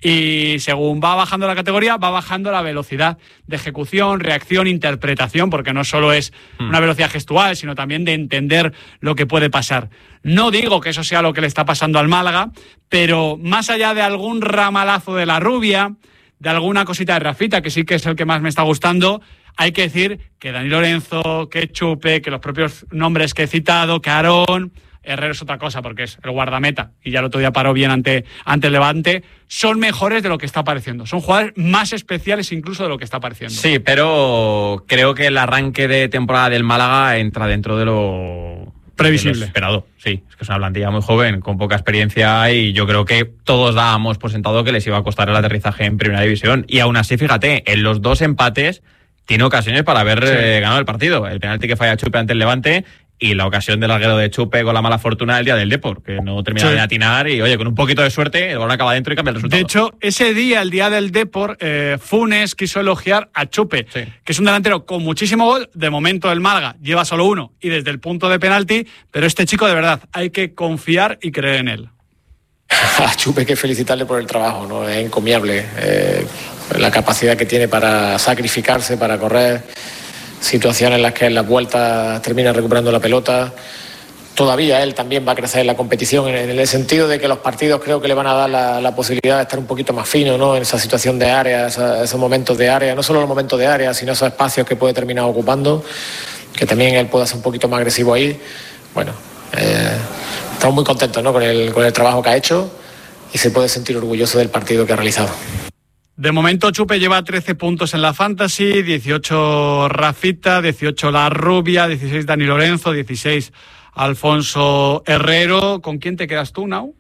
Y según va bajando la categoría, va bajando la velocidad de ejecución, reacción, interpretación, porque no solo es una velocidad gestual, sino también de entender lo que puede pasar. No digo que eso sea lo que le está pasando al Málaga, pero más allá de algún ramalazo de la Rubia, de alguna cosita de Rafita, que sí que es el que más me está gustando, hay que decir que Dani Lorenzo, que Chupe, que los propios nombres que he citado, que Aarón, Herrero es otra cosa porque es el guardameta y ya el otro día paró bien ante el Levante, son mejores de lo que está pareciendo. Son jugadores más especiales incluso de lo que está pareciendo. Sí, pero creo que el arranque de temporada del Málaga entra dentro de lo previsible. De lo esperado. Sí, es que es una plantilla muy joven, con poca experiencia y yo creo que todos dábamos por sentado que les iba a costar el aterrizaje en Primera División. Y aún así, fíjate, en los 2 empates tiene ocasiones para haber ganado el partido. El penalti que falla Chupe ante el Levante y la ocasión del larguero de Chupe con la mala fortuna del día del Depor, que no termina de atinar y, oye, con un poquito de suerte, el balón acaba dentro y cambia el resultado. De hecho, ese día, el día del Depor, Funes quiso elogiar a Chupe, que es un delantero con muchísimo gol. De momento el Málaga lleva solo 1 y desde el punto de penalti, pero este chico, de verdad, hay que confiar y creer en él. A Chupe hay que felicitarle por el trabajo, ¿no? Es encomiable la capacidad que tiene para sacrificarse, para correr, situaciones en las que en las vueltas termina recuperando la pelota. Todavía él también va a crecer en la competición en el sentido de que los partidos creo que le van a dar la posibilidad de estar un poquito más fino, ¿no? En esa situación de área, esos momentos de área, no solo los momentos de área, sino esos espacios que puede terminar ocupando, que también él pueda ser un poquito más agresivo ahí. Bueno, estamos muy contentos, ¿no? con el trabajo que ha hecho y se puede sentir orgulloso del partido que ha realizado. De momento Chupe lleva 13 puntos en la Fantasy, 18 Rafita, 18 La Rubia, 16 Dani Lorenzo, 16 Alfonso Herrero. ¿Con quién te quedas tú, Nau?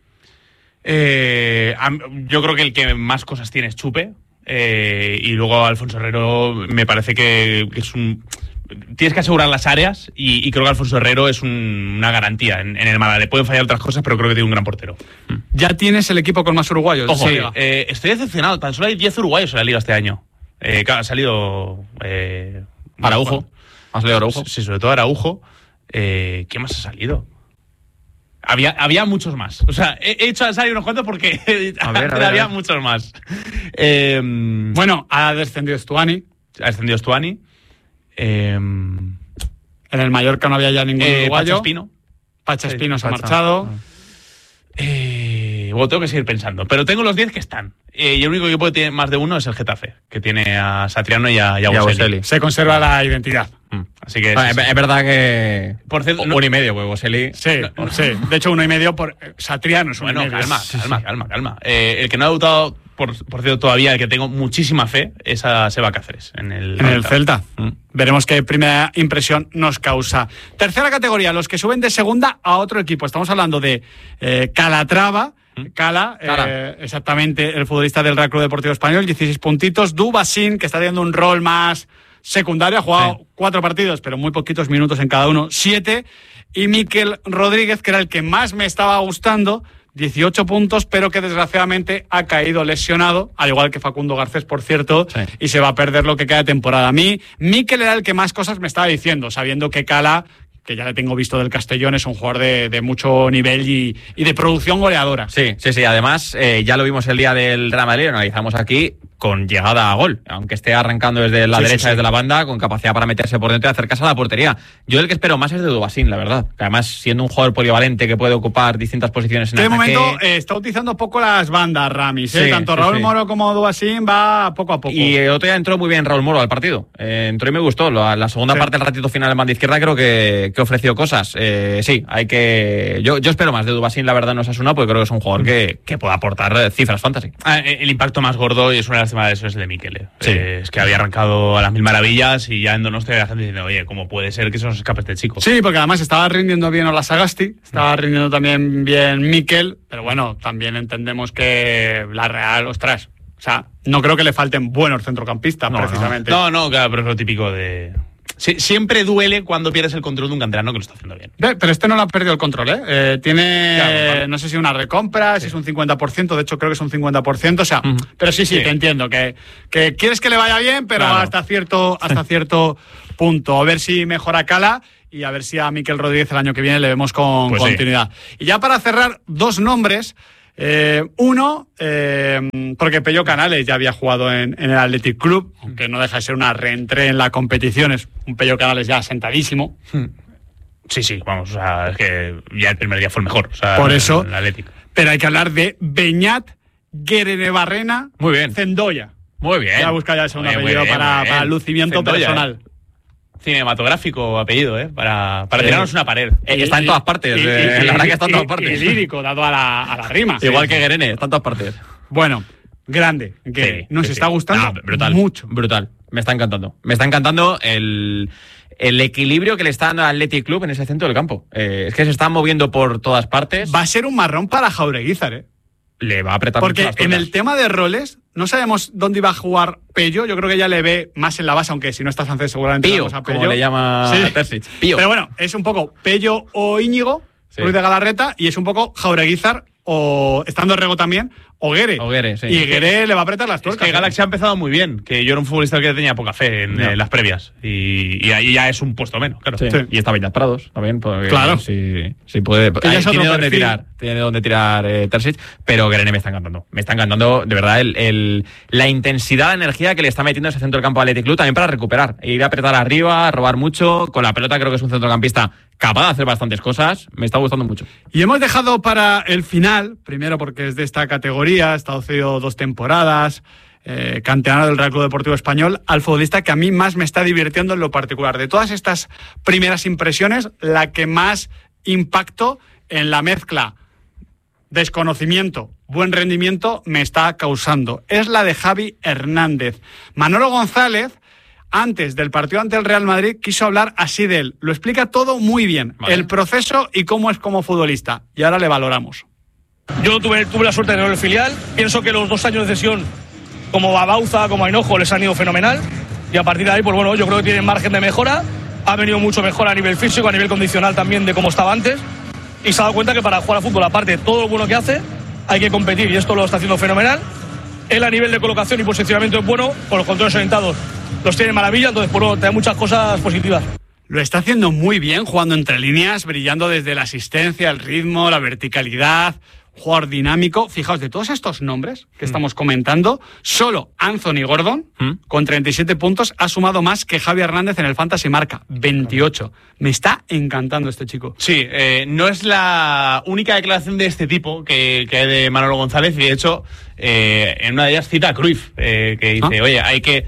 Yo creo que el que más cosas tiene es Chupe, y luego Alfonso Herrero me parece que es un... Tienes que asegurar las áreas y creo que Alfonso Herrero es una garantía en el Málaga. Le pueden fallar otras cosas, pero creo que tiene un gran portero. Ya tienes el equipo con más uruguayos. Ojo, sí. Estoy decepcionado. Tan solo hay 10 uruguayos en la liga este año. Claro, ha salido Araujo. Bueno, ha salido Araujo. Sí, sobre todo Araujo. ¿Qué más ha salido? Había muchos más. O sea, he hecho salir unos cuantos porque había muchos más. Bueno, ha descendido Stuani. En el Mallorca no había ya ningún uruguayo. Pacha Espino se ha marchado. Bueno, tengo que seguir pensando. Pero tengo los 10 que están. Y el único equipo que tiene más de uno es el Getafe, que tiene a Satriano y a Boselli. Se conserva la identidad. Así que es verdad que... Por cierto, 1,5, pues Boselli... Sí. De hecho, 1,5 por Satriano. Bueno, calma. El que no ha debutado, por cierto, todavía, el que tengo muchísima fe, es a Seba Cáceres. En el Celta. Veremos qué primera impresión nos causa. Tercera categoría, los que suben de segunda a otro equipo. Estamos hablando de Calatrava. Cala. Exactamente, el futbolista del Real Club Deportivo Español, 16 puntitos. Dubasín, que está teniendo un rol más secundario, ha jugado 4 partidos, pero muy poquitos minutos en cada uno, 7. Y Mikel Rodríguez, que era el que más me estaba gustando, 18 puntos, pero que desgraciadamente ha caído lesionado, al igual que Facundo Garcés, por cierto, y se va a perder lo que queda de temporada. A mí, Mikel era el que más cosas me estaba diciendo, sabiendo que Cala, que ya le tengo visto del Castellón, es un jugador de mucho nivel y de producción goleadora. Sí. Además, ya lo vimos el día del Real Madrid, lo analizamos aquí, con llegada a gol, aunque esté arrancando desde la derecha, desde la banda, con capacidad para meterse por dentro y acercarse a la portería. Yo el que espero más es de Dubasín, la verdad. Que además, siendo un jugador polivalente que puede ocupar distintas posiciones en ataque... De momento está utilizando poco las bandas, Ramis. Tanto Raúl Moro como Dubasín va poco a poco. Y el otro día entró muy bien Raúl Moro al partido. Entró y me gustó. La segunda parte, el ratito final en banda izquierda, creo que ofreció cosas. Hay que... Yo espero más de Dubasín, la verdad, no es Osasuna, porque creo que es un jugador que pueda aportar cifras fantasy. El impacto más gordo, y es una de las de eso, es el de Mikel. Es que había arrancado a las mil maravillas y ya en Donostia la gente diciendo, oye, ¿cómo puede ser que se nos escape este chico? Sí, porque además estaba rindiendo bien Olasagasti, estaba rindiendo también bien Mikel, pero bueno, también entendemos que la Real, ostras, o sea, no creo que le falten buenos centrocampistas, precisamente. No, claro, pero es lo típico de... Sí, siempre duele cuando pierdes el control de un canterano que lo está haciendo bien. Pero este no lo ha perdido el control, tiene, no sé si una recompra, si es un 50%, de hecho creo que es un 50%, o sea, pero sí, te entiendo, que quieres que le vaya bien, pero hasta cierto punto. A ver si mejora Cala y a ver si a Mikel Rodríguez el año que viene le vemos con continuidad. Sí. Y ya para cerrar, 2 nombres... Uno, porque Pello Canales ya había jugado en el Athletic Club, aunque no deja de ser una reentrée en la competición, es un Pello Canales ya asentadísimo. Sí, vamos, o sea, es que ya el primer día fue el mejor. O sea, por eso, el Athletic. Pero hay que hablar de Beñat Guerenebarrena Muy bien. Cendoya. Muy bien. Ya busca ya el segundo apellido para lucimiento Cendoya, personal. Cinematográfico apellido, para tirarnos una pared. Está en todas partes. La verdad que está en todas partes. Y lírico, dado a la rima. Igual que Guerene, está en todas partes. Bueno, grande. Que nos está gustando brutal, mucho. Brutal. Me está encantando. Me está encantando el equilibrio que le está dando al Athletic Club en ese centro del campo. Es que se están moviendo por todas partes. Va a ser un marrón para Jaureguizar, Le va a apretar porque mucho las en tuercas. el tema de roles no sabemos dónde iba a jugar Pello. Yo creo que ya le ve más en la base, aunque si no está francés seguramente Pío, vamos a Pello. como le llama Terzic. Pío. Pero bueno, es un poco Pello o Íñigo, Sí. Ruiz de Galarreta, y es un poco Jaureguizar o, estando Rego también, o Guere. Sí. Y Guere le va a apretar las Es tuercas. que Galaxy ha empezado muy bien, que yo era un futbolista que tenía poca fe en las previas. Y ahí ya es un puesto menos, claro. Sí. Y está Beñat Prados también. Claro. Sí puede. Que ya es otro Tiene dónde perfil. tirar. Tiene dónde tirar Terzic. Pero Guerene me está encantando. Me está encantando, de verdad, la intensidad, la energía que le está metiendo ese centro del campo al Athletic Club también para recuperar. Ir a apretar arriba, a robar mucho. Con la pelota creo que es un centrocampista capaz de hacer bastantes cosas. Me está gustando mucho. Y hemos dejado para el final, primero porque es de esta categoría, ha estado cedido 2 temporadas, canterano del Real Club Deportivo Español, al futbolista que a mí más me está divirtiendo en lo particular. De todas estas primeras impresiones, la que más impacto en la mezcla desconocimiento, buen rendimiento me está causando es la de Javi Hernández. Manolo González, antes del partido ante el Real Madrid, quiso hablar así de él. Lo explica todo muy bien, vale. El proceso y cómo es como futbolista. Y ahora le valoramos. Yo tuve la suerte de tener el filial. Pienso que los 2 años de cesión, como a Bauza, como a Hinojo, les han ido fenomenal. Y a partir de ahí, pues bueno, yo creo que tienen margen de mejora. Ha venido mucho mejor a nivel físico, a nivel condicional también de cómo estaba antes. Y se ha dado cuenta que para jugar a fútbol, aparte de todo lo bueno que hace, hay que competir. Y esto lo está haciendo fenomenal. Él a nivel de colocación y posicionamiento es bueno, con los controles orientados los tiene maravilla. Entonces, pues bueno, te da muchas cosas positivas. Lo está haciendo muy bien, jugando entre líneas, brillando desde la asistencia, el ritmo, la verticalidad, jugador dinámico. Fijaos, de todos estos nombres que estamos comentando, solo Anthony Gordon, con 37 puntos, ha sumado más que Javi Hernández en el Fantasy Marca, 28. Me está encantando este chico. Sí, no es la única declaración de este tipo que hay de Manolo González, y de hecho, en una de ellas cita a Cruyff, que dice, oye, hay que...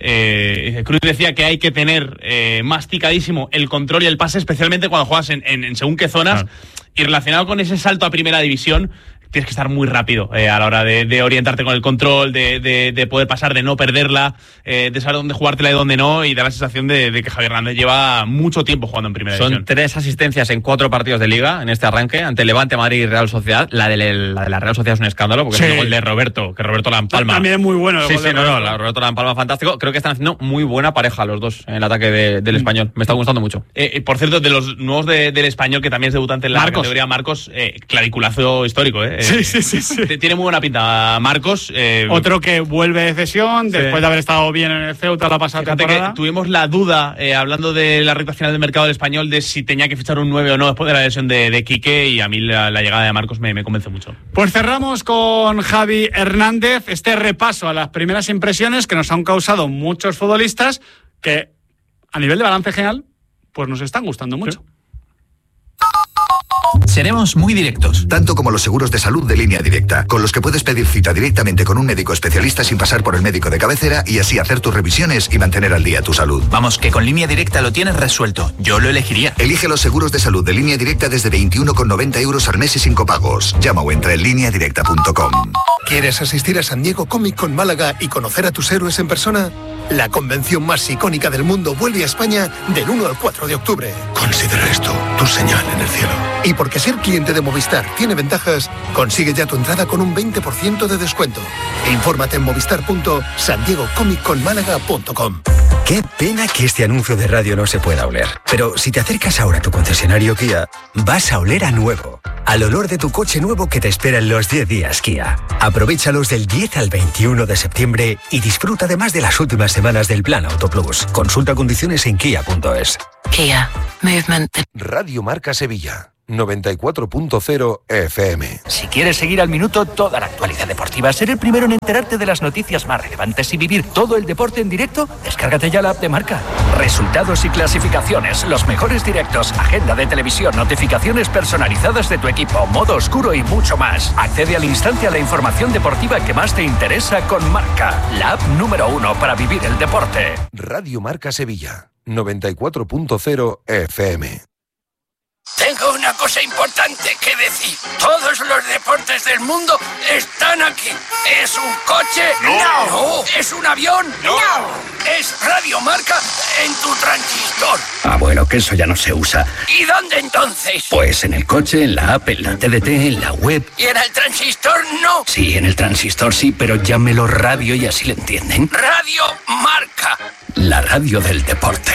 Cruyff decía que hay que tener masticadísimo el control y el pase, especialmente cuando juegas en según qué zonas. Y relacionado con ese salto a primera división, tienes que estar muy rápido a la hora de orientarte con el control, de poder pasar, de no perderla, de saber dónde jugártela y dónde no, y da la sensación de que Javi Hernández lleva mucho tiempo jugando en primera división. Son 3 asistencias en 4 partidos de Liga en este arranque, ante Levante, Madrid y Real Sociedad. La de la Real Sociedad es un escándalo, porque es el gol de Roberto, que Roberto la empalma. También es muy bueno. Roberto la empalma fantástico. Creo que están haciendo muy buena pareja los dos en el ataque del Español. Me está gustando mucho. Por cierto, de los nuevos del Español, que también es debutante en la categoría, Marcos, claviculazo histórico, Sí. Tiene muy buena pinta Marcos. Otro que vuelve de cesión, después de haber estado bien en el Ceuta la pasada temporada. Que tuvimos la duda, hablando de la recta final del mercado del Español, de si tenía que fichar un 9 o no después de la lesión de Quique, y a mí la llegada de Marcos me convence mucho. Pues cerramos con Javi Hernández este repaso a las primeras impresiones que nos han causado muchos futbolistas que, a nivel de balance general, pues nos están gustando mucho. Seremos muy directos. Tanto como los seguros de salud de Línea Directa, con los que puedes pedir cita directamente con un médico especialista sin pasar por el médico de cabecera y así hacer tus revisiones y mantener al día tu salud. Vamos, que con Línea Directa lo tienes resuelto. Yo lo elegiría. Elige los seguros de salud de Línea Directa desde 21,90 € al mes y sin copagos. Llama o entra en lineadirecta.com. ¿Quieres asistir a San Diego Comic Con Málaga y conocer a tus héroes en persona? La convención más icónica del mundo vuelve a España del 1 al 4 de octubre. Considera esto tu señal en el cielo. Y porque ser cliente de Movistar tiene ventajas, consigue ya tu entrada con un 20% de descuento. Infórmate en movistar.sandiegocomicconmálaga.com. Qué pena que este anuncio de radio no se pueda oler. Pero si te acercas ahora a tu concesionario Kia, vas a oler a nuevo. Al olor de tu coche nuevo que te espera en los 10 días Kia. Aprovéchalos del 10 al 21 de septiembre y disfruta además de las últimas semanas del Plan Auto Plus. Consulta condiciones en kia.es. Kia. Movement. Radio Marca Sevilla. 94.0 FM. Si quieres seguir al minuto toda la actualidad deportiva, ser el primero en enterarte de las noticias más relevantes y vivir todo el deporte en directo, descárgate ya la app de Marca. Resultados y clasificaciones, los mejores directos, agenda de televisión, notificaciones personalizadas de tu equipo, modo oscuro y mucho más. Accede al instante a la información deportiva que más te interesa con Marca, la app número 1 para vivir el deporte. Radio Marca Sevilla, 94.0 FM. Tengo una cosa importante que decir. Todos los deportes del mundo están aquí. ¿Es un coche? No. ¿Es un avión? No. ¿Es Radio Marca en tu transistor? Ah, bueno, que eso ya no se usa. ¿Y dónde entonces? Pues en el coche, en la app, en la TDT, en la web. ¿Y en el transistor no? Sí, en el transistor sí, pero llámelo radio y así le entienden. Radio Marca. La radio del deporte.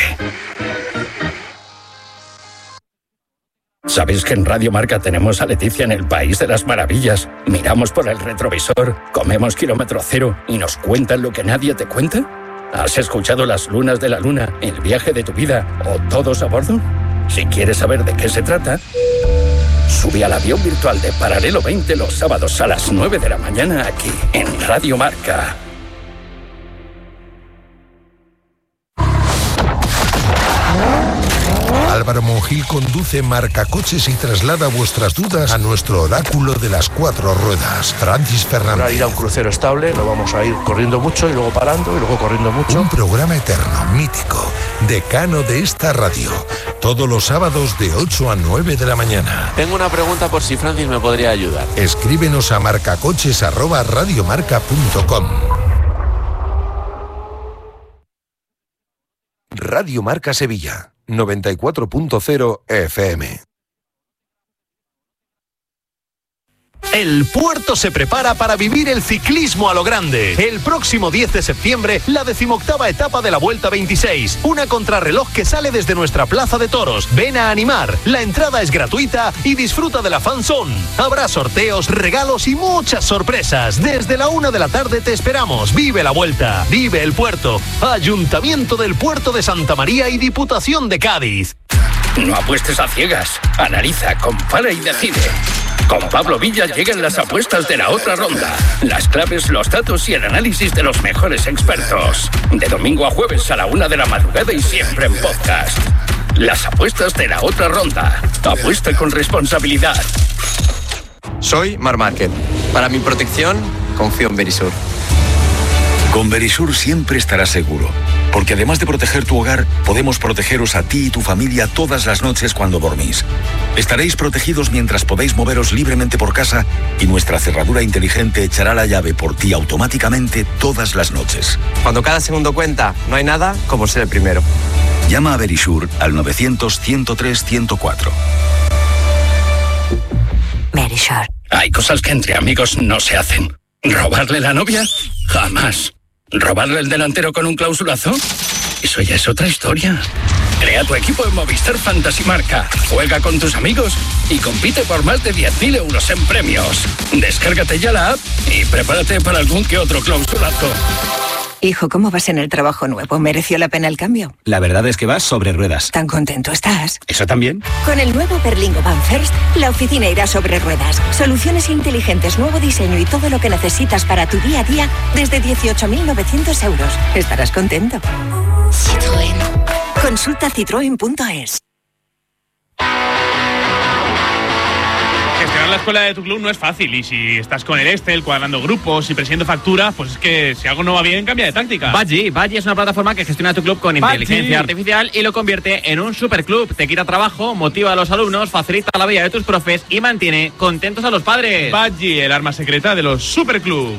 ¿Sabéis que en Radio Marca tenemos a Leticia en el País de las Maravillas? Miramos por el retrovisor, comemos kilómetro cero y nos cuentan lo que nadie te cuenta. ¿Has escuchado Las Lunas de la Luna, El viaje de tu vida o Todos a bordo? Si quieres saber de qué se trata, sube al avión virtual de Paralelo 20 los sábados a las 9 de la mañana aquí en Radio Marca. Álvaro Monjil conduce Marcacoches y traslada vuestras dudas a nuestro oráculo de las 4 ruedas, Francis Fernández. Para ir a un crucero estable, no vamos a ir corriendo mucho y luego parando y luego corriendo mucho. Un programa eterno, mítico, decano de esta radio, todos los sábados de 8 a 9 de la mañana. Tengo una pregunta por si Francis me podría ayudar. Escríbenos a marcacoches@radiomarca.com. Radio Marca Sevilla, 94.0 FM. El puerto se prepara para vivir el ciclismo a lo grande. El próximo 10 de septiembre, la 18ª etapa de la Vuelta 26. Una contrarreloj que sale desde nuestra plaza de toros. Ven a animar. La entrada es gratuita y disfruta de la fan zone. Habrá sorteos, regalos y muchas sorpresas. Desde la 1 de la tarde te esperamos. Vive la Vuelta. Vive el puerto. Ayuntamiento del Puerto de Santa María y Diputación de Cádiz. No apuestes a ciegas. Analiza, compara y decide. Con Pablo Villa llegan las apuestas de la otra ronda. Las claves, los datos y el análisis de los mejores expertos. De domingo a jueves a la 1 de la madrugada y siempre en podcast. Las apuestas de la otra ronda. Apuesta con responsabilidad. Soy Mar Márquez. Para mi protección, confío en Verisur. Con Verisur siempre estarás seguro, porque además de proteger tu hogar, podemos protegeros a ti y tu familia todas las noches cuando dormís. Estaréis protegidos mientras podéis moveros libremente por casa y nuestra cerradura inteligente echará la llave por ti automáticamente todas las noches. Cuando cada segundo cuenta, no hay nada como ser el primero. Llama a Verisur al 900-103-104. Verisur. Hay cosas que entre amigos no se hacen. ¿Robarle la novia? Jamás. ¿Robarle el delantero con un clausulazo? Eso ya es otra historia. Crea tu equipo en Movistar Fantasy Marca. Juega con tus amigos y compite por más de 10.000 euros en premios. Descárgate ya la app y prepárate para algún que otro clausulazo. Hijo, ¿cómo vas en el trabajo nuevo? ¿Mereció la pena el cambio? La verdad es que vas sobre ruedas. ¿Tan contento estás? ¿Eso también? Con el nuevo Berlingo Van First, la oficina irá sobre ruedas. Soluciones inteligentes, nuevo diseño y todo lo que necesitas para tu día a día desde 18.900 euros. Estarás contento. Citroën. Consulta citroen.es. Gestionar la escuela de tu club no es fácil y si estás con el Excel, cuadrando grupos y presidiendo facturas, pues es que si algo no va bien, cambia de táctica. Badgie es una plataforma que gestiona tu club con inteligencia artificial y lo convierte en un superclub. Te quita trabajo, motiva a los alumnos, facilita la vida de tus profes y mantiene contentos a los padres. Badgie, el arma secreta de los superclubs.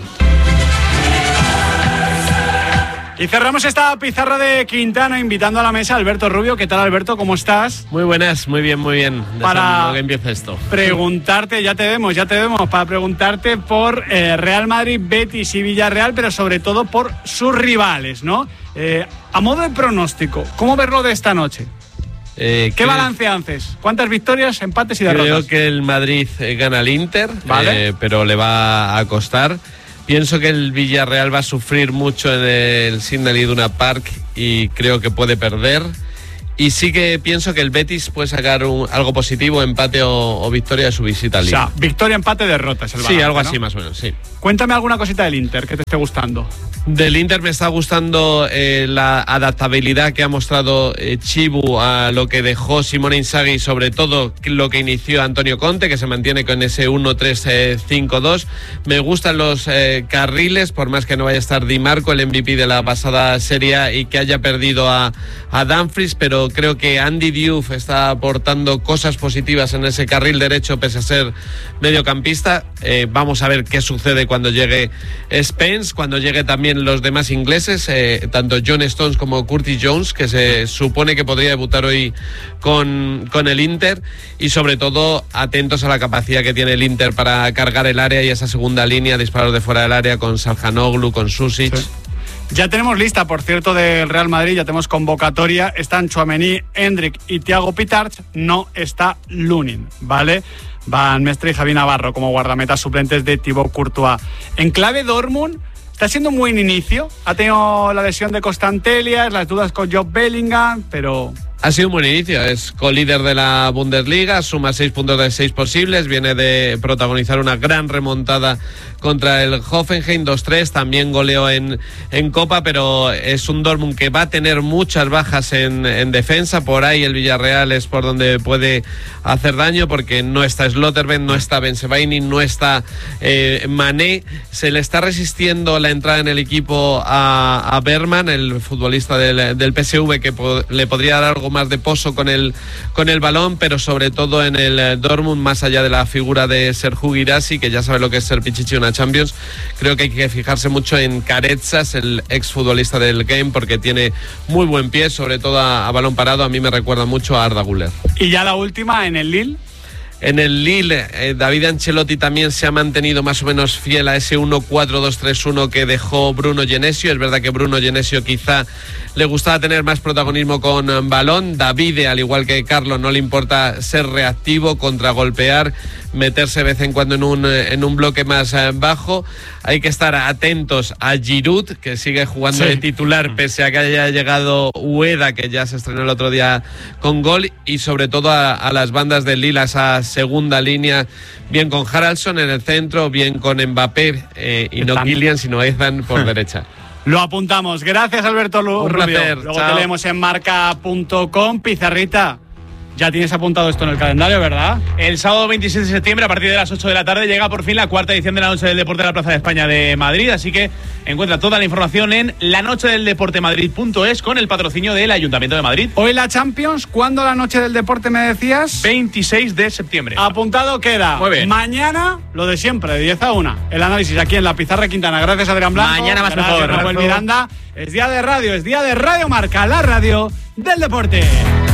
Y cerramos esta pizarra de Quintana invitando a la mesa a Alberto Rubio. ¿Qué tal, Alberto? ¿Cómo estás? Muy buenas, muy bien, muy bien. Para que empiece esto. Preguntarte, ya te vemos, para preguntarte por Real Madrid, Betis y Villarreal, pero sobre todo por sus rivales, ¿no? A modo de pronóstico, ¿cómo verlo de esta noche? ¿Qué balance haces? ¿Cuántas victorias, empates y derrotas? Creo que el Madrid gana al Inter, ¿vale? Pero le va a costar. Pienso que el Villarreal va a sufrir mucho en el Signal Iduna Park y creo que puede perder. Y sí que pienso que el Betis puede sacar algo positivo, empate o victoria de su visita al Liga. O sea, victoria, empate, derrota es el balance, Sí, algo ¿no? así más o menos, sí. Cuéntame alguna cosita del Inter que te esté gustando. Del Inter me está gustando la adaptabilidad que ha mostrado Chibu a lo que dejó Simone Inzaghi y sobre todo lo que inició Antonio Conte, que se mantiene con ese 1-3-5-2. Me gustan los carriles, por más que no vaya a estar Di Marco, el MVP de la pasada Serie A, y que haya perdido a Dumfries, pero creo que Andy Diouf está aportando cosas positivas en ese carril derecho pese a ser mediocampista. Vamos a ver qué sucede cuando llegue Spence, cuando llegue también los demás ingleses, tanto John Stones como Curtis Jones, que se supone que podría debutar hoy con el Inter, y sobre todo atentos a la capacidad que tiene el Inter para cargar el área y esa segunda línea, disparos de fuera del área con Salhanoglu, con Susic. Sí. Ya tenemos lista, por cierto, del Real Madrid, ya tenemos convocatoria. Están Tchouaméni, Endrick y Thiago Pitarch. No está Lunin, ¿vale? Van Mestre y Javi Navarro como guardametas suplentes de Thibaut Courtois. En clave Dortmund, está siendo un buen inicio. Ha tenido la lesión de Constantelias, las dudas con Job Bellingham, pero... Ha sido un buen inicio, es colíder de la Bundesliga, suma 6 puntos de 6 posibles, viene de protagonizar una gran remontada contra el Hoffenheim, 2-3, también goleó en Copa, pero es un Dortmund que va a tener muchas bajas en defensa. Por ahí el Villarreal es por donde puede hacer daño, porque no está Slotterbeck, no está Bensebaini, no está Mané. Se le está resistiendo la entrada en el equipo a Bergman, el futbolista del PSV, que le podría dar algo más de pozo con el balón, pero sobre todo en el Dortmund, más allá de la figura de Serhou Guirassy, que ya sabe lo que es ser pichichi una Champions, creo que hay que fijarse mucho en Carezas, el exfutbolista del Game, porque tiene muy buen pie, sobre todo a balón parado. A mí me recuerda mucho a Arda Güler. Y ya la última, en el Lille. En el Lille, David Ancelotti también se ha mantenido más o menos fiel a ese 1-4-2-3-1 que dejó Bruno Genesio. Es verdad que Bruno Genesio quizá le gustaba tener más protagonismo con balón. Davide, al igual que Carlos, no le importa ser reactivo, contragolpear, meterse de vez en cuando en un bloque más bajo. Hay que estar atentos a Giroud, que sigue jugando de titular pese a que haya llegado Ueda, que ya se estrenó el otro día con gol, y sobre todo a las bandas del Lille, a esa segunda línea, bien con Haraldsson en el centro, bien con Mbappé, y no Kylian sino Ethan por derecha. Lo apuntamos. Gracias, Alberto Rubio. Un placer. Luego Chao. te leemos en marca.com. Pizarrita, ya tienes apuntado esto en el calendario, ¿verdad? El sábado 26 de septiembre, a partir de las 8 de la tarde, llega por fin la cuarta edición de la Noche del Deporte de la Plaza de España de Madrid. Así que encuentra toda la información en lanochedeldeportemadrid.es, con el patrocinio del Ayuntamiento de Madrid. Hoy la Champions. ¿Cuándo la Noche del Deporte me decías? 26 de septiembre. Apuntado queda. Muy bien. Mañana, lo de siempre, de 10 a 1. El análisis aquí en la Pizarra Quintana. Gracias, Adrián Blanco. Mañana más Gracias, mejor. Rafael Miranda. Es día de radio, es día de Radio Marca, la radio del deporte.